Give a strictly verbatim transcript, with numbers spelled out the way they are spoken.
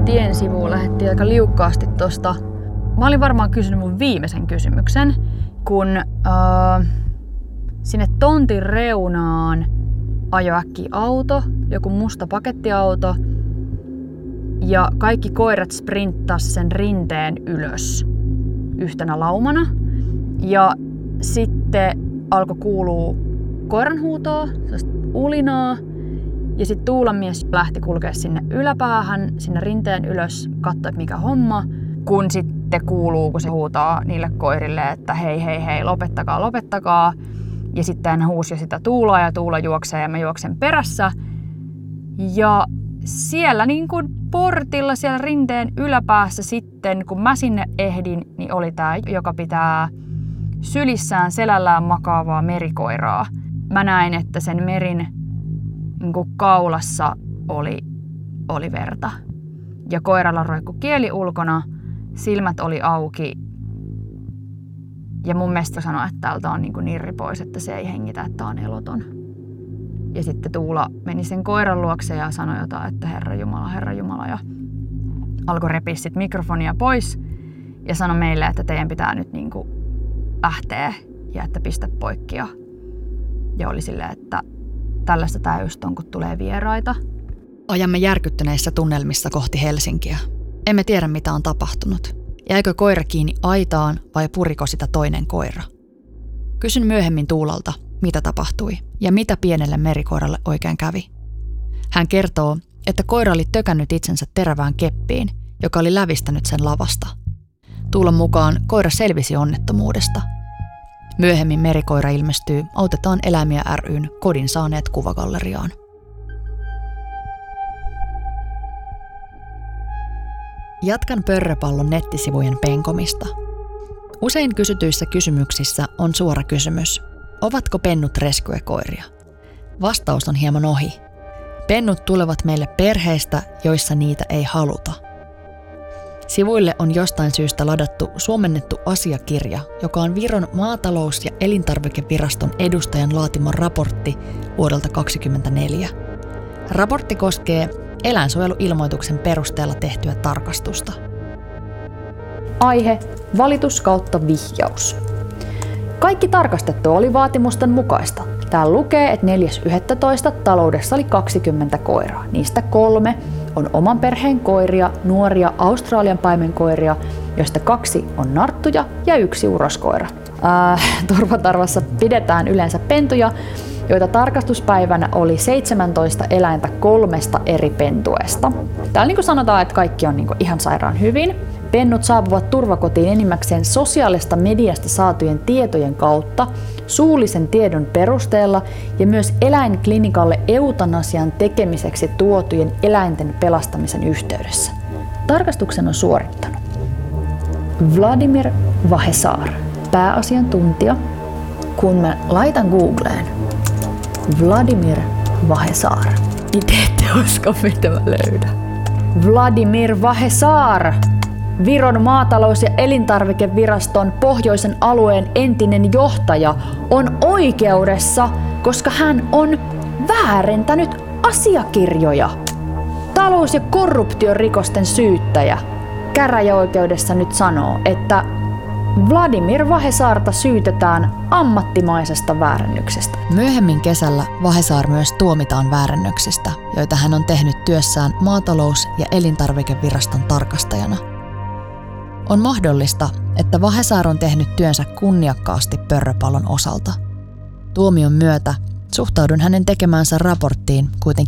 tien sivuun lähdettiin aika liukkaasti tosta. Mä olin varmaan kysynyt mun viimeisen kysymyksen, kun äh, sinne tontin reunaan ajoi äkkiä auto, joku musta pakettiauto, ja kaikki koirat sprinttas sen rinteen ylös yhtenä laumana. Ja sitten alkoi kuulua koiranhuutoa, sellaista ulinaa. Ja sitten Tuulan mies lähti kulkea sinne yläpäähän, sinne rinteen ylös, katsoi, mikä homma. Kun sitten kuuluu, kun se huutaa niille koirille, että hei, hei, hei, lopettakaa, lopettakaa. Ja sitten hän huusi jo sitä Tuulaa ja Tuula juoksee ja mä juoksen perässä. Ja siellä niin kuin portilla, siellä rinteen yläpäässä sitten, kun mä sinne ehdin, niin oli tää, joka pitää sylissään selällään makaavaa merikoiraa. Mä näin, että sen merin niin kuin kaulassa oli, oli verta. Ja koiralla roikkui kieli ulkona, silmät oli auki. Ja mun mielestä sanoi, että täältä on niin kuin nirri pois, että se ei hengitä, että on eloton. Ja sitten Tuula meni sen koiran luokse ja sanoi jotain, että Herra Jumala, Herra Jumala. Ja alkoi repiä sit mikrofonia pois ja sanoi meille, että teidän pitää nyt niin kuin lähteä ja että pistä poikki. Ja, ja oli silleen, että tällaista tää just on, kun tulee vieraita. Ajamme järkyttyneissä tunnelmissa kohti Helsinkiä. Emme tiedä, mitä on tapahtunut. Jäikö koira kiinni aitaan vai puriko sitä toinen koira? Kysyn myöhemmin Tuulalta, mitä tapahtui ja mitä pienelle merikoiralle oikein kävi. Hän kertoo, että koira oli tökännyt itsensä terävään keppiin, joka oli lävistänyt sen lavasta. Tuulan mukaan koira selvisi onnettomuudesta. Myöhemmin merikoira ilmestyy Autetaan eläimiä ry:n kodin saaneet kuvagalleriaan. Jatkan Pörröpallon nettisivujen penkomista. Usein kysytyissä kysymyksissä on suora kysymys. Ovatko pennut rescue-koiria? Vastaus on hieman ohi. Pennut tulevat meille perheistä, joissa niitä ei haluta. Sivuille on jostain syystä ladattu suomennettu asiakirja, joka on Viron maatalous- ja elintarvikeviraston edustajan laatima raportti vuodelta kaksituhattakaksikymmentäneljä. Raportti koskee eläinsuojeluilmoituksen perusteella tehtyä tarkastusta. Aihe: valitus kautta vihjaus. Kaikki tarkastettu oli vaatimusten mukaista. Täällä lukee, että neljäs yhdestoista taloudessa oli kaksikymmentä koiraa. Niistä kolme on oman perheen koiria, nuoria Australian paimenkoiria, joista kaksi on narttuja ja yksi uroskoira. Äh, turvatarvassa pidetään yleensä pentuja, joita tarkastuspäivänä oli seitsemäntoista eläintä kolmesta eri pentuesta. Täällä niin kuin sanotaan, että kaikki on niin kuin ihan sairaan hyvin. Pennut saapuvat turvakotiin enimmäkseen sosiaalista mediasta saatujen tietojen kautta, suullisen tiedon perusteella ja myös eläinklinikalle eutanasian tekemiseksi tuotujen eläinten pelastamisen yhteydessä. Tarkastuksen on suorittanut Vladimir Vahesaar, pääasiantuntija. Kun mä laitan Googleen Vladimir Vahesaar, niin te ette usko, mitä mä löydän. Vladimir Vahesaar, Viron maatalous- ja elintarvikeviraston pohjoisen alueen entinen johtaja, on oikeudessa, koska hän on väärentänyt asiakirjoja. Talous- ja korruptiorikosten syyttäjä käräjäoikeudessa nyt sanoo, että Vladimir Vahesaarta syytetään ammattimaisesta väärennyksestä. Myöhemmin kesällä Vahesaar myös tuomitaan väärennöksistä, joita hän on tehnyt työssään maatalous- ja elintarvikeviraston tarkastajana. On mahdollista, että Vahesaar on tehnyt työnsä kunniakkaasti Pörröpallon osalta. Tuomion myötä suhtaudun hänen tekemäänsä raporttiin kuitenkin